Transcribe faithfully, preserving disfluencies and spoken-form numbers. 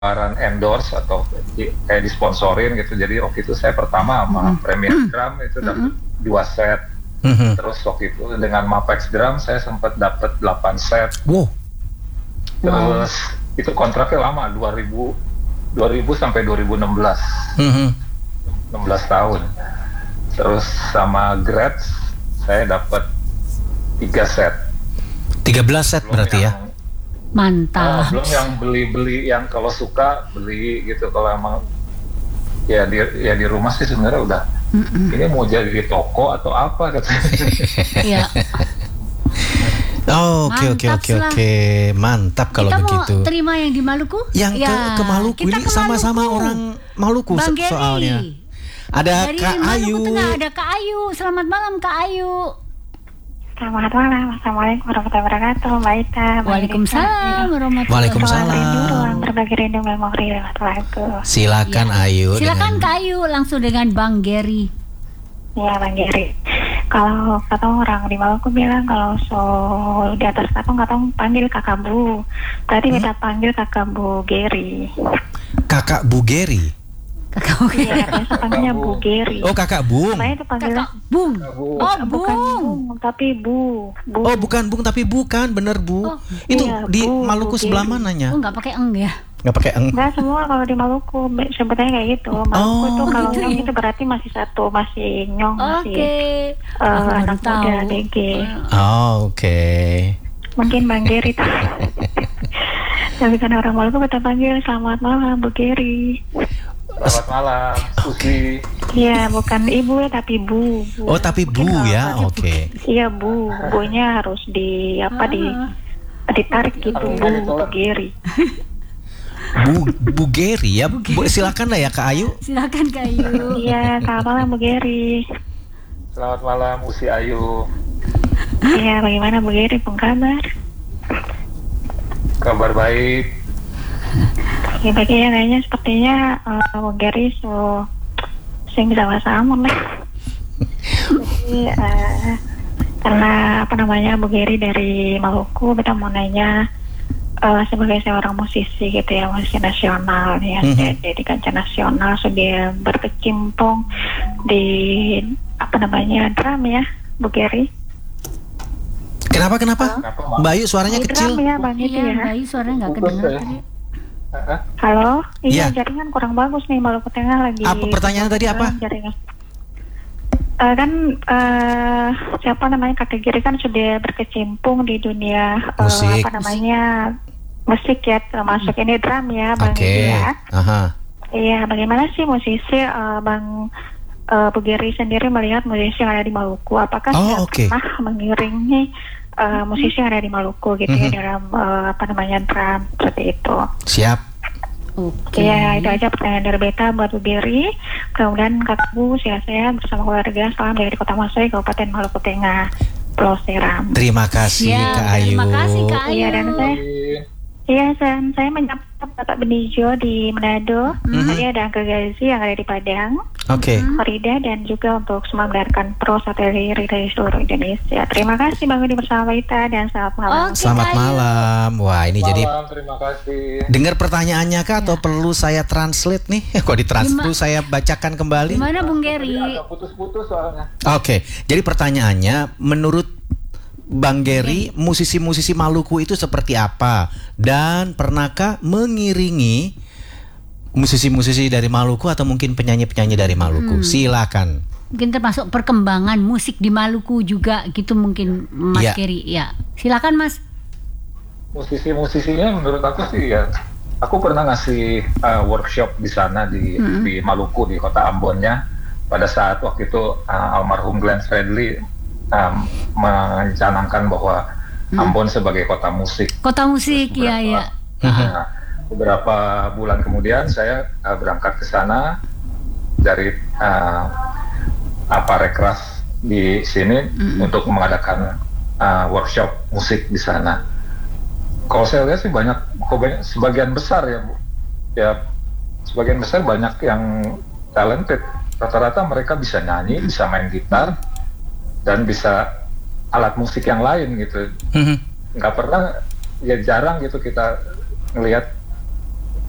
tawaran endorse atau di, kayak disponsorin gitu. Jadi waktu itu saya pertama sama mm-hmm. Premier Drum itu dapat mm-hmm. dua set. Mm-hmm. Terus waktu itu dengan Mapex Drum saya sempat dapat delapan set. Wow. Terus wow. itu kontraknya lama, dua ribu sampai dua ribu enam belas. Mm-hmm. enam belas tahun. Terus sama Gretsch saya dapat tiga set. tiga belas set belum berarti yang, ya? Mantap. Uh, belum yang beli-beli yang kalau suka beli gitu. Kalau emang ya di ya di rumah sih sebenarnya udah Mm-mm. ini mau jadi di toko atau apa katanya. Iya. Oh, oke oke oke oke, mantap kalau kita begitu. Kita mau terima yang di Maluku? Yang ya, ke, ke Maluku ini ke sama-sama Maluku. Orang Maluku Bang so- soalnya. Ada dari Kak Ayu. Maluku Tengah ada Kak Ayu. Selamat malam Kak Ayu. Selamat malam. Assalamualaikum warahmatullahi wabarakatuh. Mbak Ita. Waalaikumsalam warahmatullahi Waalaikumsalam. Ruang berbagi rindu memori lewat lagu. Silakan ya. Ayu. Silakan dengan... Kak Ayu langsung dengan Bang Gary. Iya Bang Gary. Kalau kata orang di Maluku bilang kalau so di atas katong katong panggil kakak Bu. Tadi hmm? kita panggil kakak Bu Gary. Kakak Bu Gary. Kakak Bu. Iya, biasa panggilnya Bu Gary. Oh, Kakak Bung. Namanya itu panggil Kakak Bung. Oh, bukan Bung, tapi Bu. Bu. Oh, bukan Bung tapi bukan, bener Bu. Oh, itu iya, di Bu, Maluku Bu sebelah Gary. mananya? Oh, enggak pakai eng ya? Nggak pakai eng. Nggak semua kalau di Maluku sebetulnya kayak gitu. Maluku oh, tuh kalau gitu nyong ya? itu berarti masih satu, masih nyong, masih okay. uh, anak muda D G. Oh, oke. Okay. Mungkin Bang Gary tuh. Tapi kan orang Maluku kita panggil selamat malam Bu Gary. Selamat malam, Susi. Iya, bukan ibu tapi Bu. Bu. Oh, tapi Bu ya, oke. Okay. Iya Bu, Bu-nya harus di apa di ditarik gitu, Bu, Bu Gary. Bu, Bu Gary ya, Bu, silakan lah ya Kak Ayu. Silakan Kak Ayu. Iya, selamat malam Bu Gary. Selamat malam Usi Ayu. Iya, bagaimana Bu Gary, apa kabar? Kabar baik. Ya bagi ya kayaknya sepertinya uh, Bu Gary so sing bisa bahasa Ambon lah. Jadi uh, karena apa namanya Bu Gary dari Maluku, kita mau nanya uh, sebagai seorang musisi gitu ya, musisi nasional ya, mm-hmm. di, di kancah nasional sudah berkecimpung di apa namanya drum ya Bu Gary. Kenapa kenapa? Halo? Mbak Ayu suaranya di kecil. Drum ya Bang itu iya, ya. Mbak Ayu suaranya nggak kedengar tadi. Halo, iya ya. Jaringan kurang bagus nih Maluku Tengah lagi. Apa pertanyaan tadi apa? Jaringan. Uh, kan uh, siapa namanya kakek Giri kan sudah berkecimpung di dunia uh, musik. apa namanya musik ya, termasuk ini drum ya Bang okay. ya. Aha. Iya, bagaimana sih musisi uh, Bang uh, Bu Giri sendiri melihat musisi yang ada di Maluku? Apakah oh, sudah okay. pernah mengiringi uh, musisi yang ada di Maluku gitu mm-hmm. ya dalam uh, apa namanya drum seperti itu? Siap. Oke. Okay. Ya, itu aja pertanyaan dari Beta buat Bu Giri. Kemudian Kakak Bu sehat-sehat bersama keluarga. Salam dari Kota Masoi, Kabupaten Maluku Tengah, Pulau Seram. Terima kasih ya, Kak Ayu. Terima kasih Kak Ayu. Iya, dan saya Iya, saya, saya menyapa Bapak Benijo di Manado. Mm-hmm. Tadi ada Angga Gazi yang ada di Padang. Oke. Okay. Farida dan juga untuk semua mendengarkan Pro Satelit dari seluruh Indonesia. Terima kasih Bang Udi bersama kita dan selamat malam. Okay, selamat malam. Wah, ini malam, jadi terima kasih. Dengar pertanyaannya Kak atau ya. Perlu saya translate nih? Kok ditranslate Gima... saya bacakan kembali? Gimana Bung Gary? Agak putus-putus soalnya. Oke. Okay. Jadi pertanyaannya menurut Bang Gary, musisi-musisi Maluku itu seperti apa? Dan pernahkah mengiringi musisi-musisi dari Maluku atau mungkin penyanyi-penyanyi dari Maluku? Hmm. Silakan. Mungkin termasuk perkembangan musik di Maluku juga gitu mungkin Mas ya. Gary. Ya, silakan Mas. Musisi-musisinya menurut aku sih ya, aku pernah ngasih uh, workshop di sana di hmm. di Maluku di kota Ambonnya. Pada saat waktu itu uh, almarhum Glenn Fredly Um, mencanangkan bahwa hmm. Ambon sebagai kota musik. Kota musik, iya ya. Nah, beberapa bulan kemudian saya uh, berangkat ke sana dari uh, apa rekras di sini hmm. untuk mengadakan uh, workshop musik di sana. Kalau saya lihat sih banyak, banyak sebagian besar ya, Bu. Ya sebagian besar banyak yang talented. Rata-rata mereka bisa nyanyi, hmm. bisa main gitar. Dan bisa alat musik yang lain gitu, mm-hmm. nggak pernah ya jarang gitu kita ngelihat